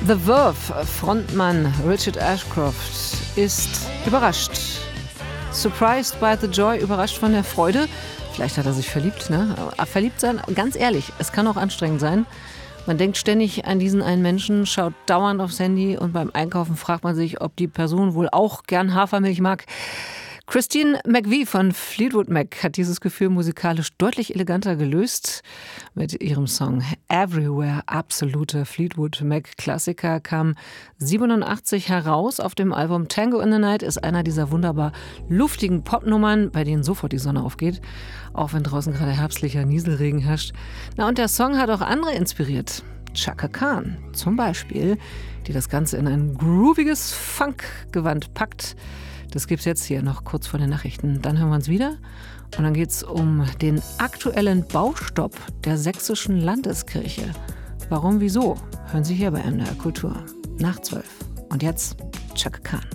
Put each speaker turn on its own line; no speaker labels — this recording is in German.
The Verve Frontmann Richard Ashcroft ist überrascht. Surprised by the joy, überrascht von der Freude. Vielleicht hat er sich verliebt, ne? Verliebt sein, ganz ehrlich, es kann auch anstrengend sein. Man denkt ständig an diesen einen Menschen, schaut dauernd aufs Handy und beim Einkaufen fragt man sich, ob die Person wohl auch gern Hafermilch mag. Christine McVie von Fleetwood Mac hat dieses Gefühl musikalisch deutlich eleganter gelöst. Mit ihrem Song Everywhere, absoluter Fleetwood Mac-Klassiker, kam 87 heraus. Auf dem Album Tango in the Night ist einer dieser wunderbar luftigen Popnummern, bei denen sofort die Sonne aufgeht, auch wenn draußen gerade herbstlicher Nieselregen herrscht. Na, und der Song hat auch andere inspiriert. Chaka Khan zum Beispiel, die das Ganze in ein grooviges Funkgewand packt. Das gibt's jetzt hier noch kurz vor den Nachrichten. Dann hören wir uns wieder und dann geht's um den aktuellen Baustopp der Sächsischen Landeskirche. Warum, wieso? Hören Sie hier bei MDR Kultur. Nach 12. Und jetzt Chaka Khan.